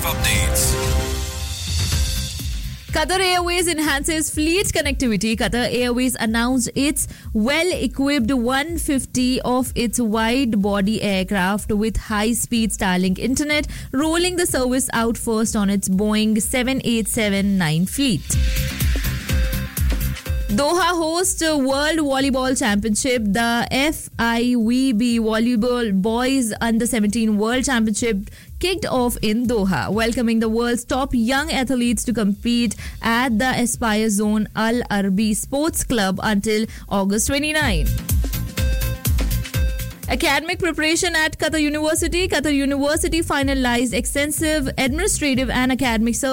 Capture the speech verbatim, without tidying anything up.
live updates. Qatar Airways enhances fleet connectivity. Qatar Airways announced its well-equipped one hundred fifty of its wide-body aircraft with high-speed Starlink internet, rolling the service out first on its Boeing seven eight seven nine fleet. Doha hosts World Volleyball Championship. The F I V B Volleyball Boys Under seventeen World Championship kicked off in Doha, welcoming the world's top young athletes to compete at the Aspire Zone Al Arabi Sports Club until August twenty-ninth. Academic preparation at Qatar University. Qatar University finalized extensive administrative and academic services